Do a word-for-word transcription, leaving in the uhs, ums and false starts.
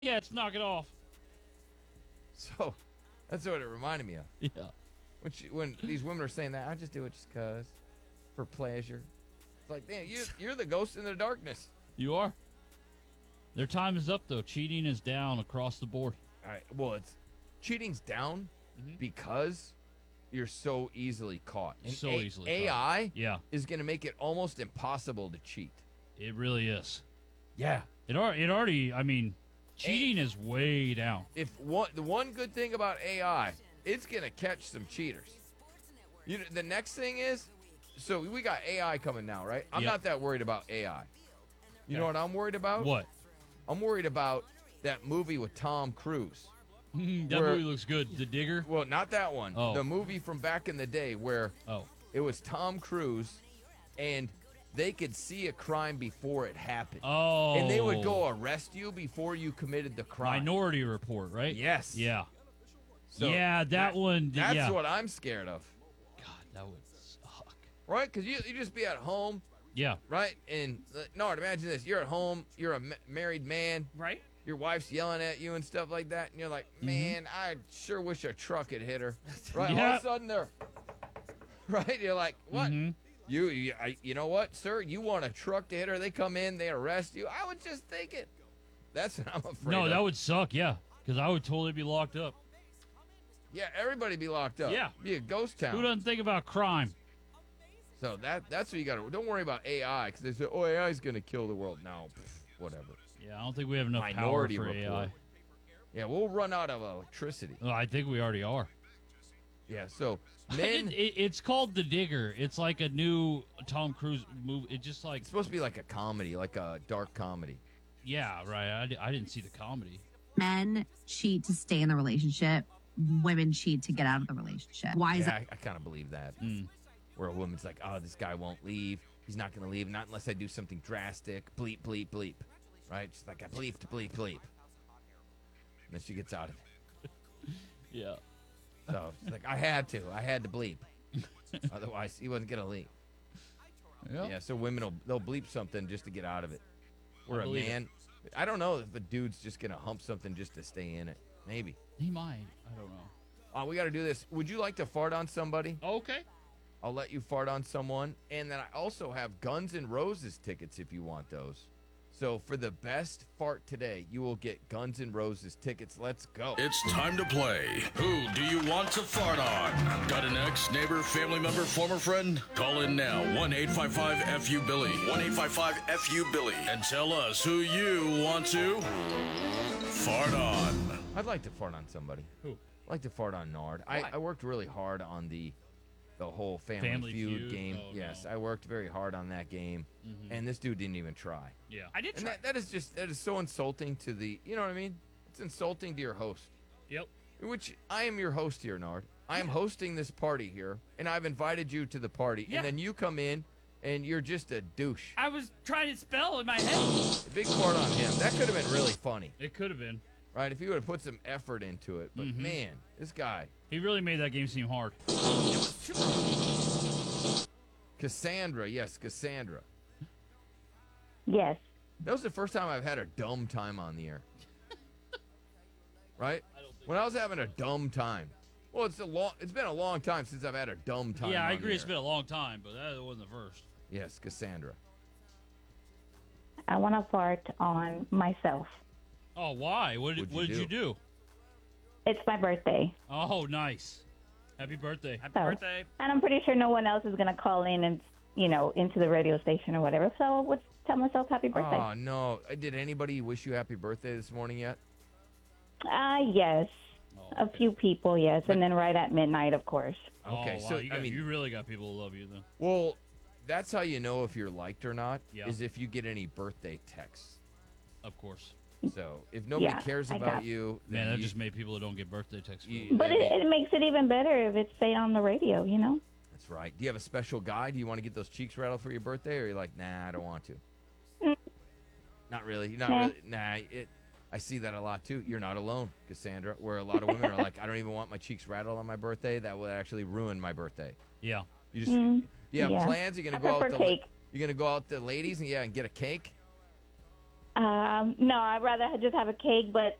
Yeah, let's knock it off. So that's what it reminded me of. Yeah. When she, when these women are saying that, I just do it just cause, for pleasure. It's like, damn, you you're the ghost in the darkness. You are. Their time is up, though. Cheating is down across the board. All right. Well, it's cheating's down Mhm. because you're so easily caught. And So A- easily A caught. I Yeah, is going to make it almost impossible to cheat. it really is. Yeah. It, al- it already, I mean, cheating is way down. If one the one good thing about A I, it's going to catch some cheaters. You know, the next thing is, so we got A I coming now, right? I'm Yep. not that worried about A I. You know Okay. what I'm worried about? What? I'm worried about that movie with Tom Cruise. that Where- movie looks good. The Digger? Well, not that one. Oh. The movie from back in the day where Oh. it was Tom Cruise and they could see a crime before it happened. Oh. And they would go arrest you before you committed the crime. Minority Report, right? Yes. Yeah. So yeah, that, one. That's yeah. what I'm scared of. God, that would suck. Right? Because you, you just be at home, Yeah. right? And, uh, no, imagine this. You're at home. You're a ma- married man. Right? Your wife's yelling at you and stuff like that. And you're like, man, I sure wish a truck had hit her. Right? All Yeah. of a sudden, they're, right? You're like, what? Mhm. You, you, I, you know what, sir? You want a truck to hit her? They come in, they arrest you. I was just thinking. That's what I'm afraid No, of. that would suck, yeah. Because I would totally be locked up. Yeah, everybody be locked up. Yeah. Be a ghost town. Who doesn't think about crime? So that that's what you got to. Don't worry about A I because they say, oh, A I is going to kill the world. No, pff, whatever. Yeah, I don't think we have enough Minority power for Report. A I. Yeah, we'll run out of electricity. Well, I think we already are. Yeah, so It, men. it, it's called The Digger. It's like a new Tom Cruise movie. It just like, It's supposed to be like a comedy, like a dark comedy. yeah, right. I, di- I didn't see the comedy. Men cheat to stay in the relationship. Women cheat to get out of the relationship. Why is Yeah, that? I, I kind of believe that. Mm. Where a woman's like, oh, this guy won't leave. He's not going to leave, not unless I do something drastic. Bleep, bleep, bleep. Right? She's like, I bleeped, bleep, bleep. And then she gets out of it. Yeah. So she's like, I had to. I had to bleep. Otherwise, he wasn't going to leave. Yeah. Yeah, so women will they'll bleep something just to get out of it. Where a believe it. man, I don't know if a dude's just going to hump something just to stay in it. Maybe. He might. I don't know. Oh, we got to do this. Would you like to fart on somebody? Okay. I'll let you fart on someone. And then I also have Guns N' Roses tickets if you want those. So for the best fart today, you will get Guns N' Roses tickets. Let's go. It's time to play. Who do you want to fart on? Got an ex, neighbor, family member, former friend? Call in now. one eight five five F U Billy. one eight five five F U Billy. And tell us who you want to fart on. I'd like to fart on somebody. Who? I'd like to fart on Nard. I, I worked really hard on the the whole Family, Family Feud, Feud? game. Oh, yes, no. I worked very hard on that game. Mhm. And this dude didn't even try. Yeah. I did And try. that, that is just, that is so insulting to the, you know what I mean? It's insulting to your host. Yep. Which I am your host here, Nard. I am hosting this party here, and I've invited you to the party. Yeah. And then you come in, and you're just a douche. I was trying to spell in my head. A big fart on him. That could have been really funny, It could have been. right? If he would have put some effort into it. But Mhm. man, this guy, He really made that game seem hard. Cassandra, yes, Cassandra. Yes. That was the first time I've had a dumb time on the air. Right? When I was having a dumb time. Well, it's a long. It's been a long time since I've had a dumb time. yeah, I on agree. the It's air. been a long time, but that wasn't the first. Yes, Cassandra. I want to fart on myself. Oh, why? What did, What'd you what did do? you do? It's my birthday. Oh, nice. Happy birthday. Happy So- birthday. And I'm pretty sure no one else is going to call in and, you know, into the radio station or whatever. So let's tell myself happy birthday. Oh no! Did anybody wish you happy birthday this morning yet? Ah, yes. Oh, A few people, yes. And then right at midnight, of course. Okay, oh, wow. so you, got, I mean, you really got people who love you then. well, that's how you know if you're liked or not. Yeah. Is if you get any birthday texts. Of course. So if nobody Yeah, cares I about got- you, Man, then that you, just made people that don't get birthday texts. feel You- bad. But it, it makes it even better if it's, say, on the radio, you know? that's right. Do you have a special guy? Do you want to get those cheeks rattled for your birthday, or you're like, nah, I don't want to? Mm. Not really. You're not Nah. really. Nah. It. I see that a lot too. You're not alone, Cassandra. Where a lot of women are like, I don't even want my cheeks rattled on my birthday. That would actually ruin my birthday. Yeah. You just. Mm, You have yeah. plans. You're I gonna go out prefer with the. cake. You're gonna go out with the ladies and yeah, and get a cake. Um, no, I'd rather just have a cake, but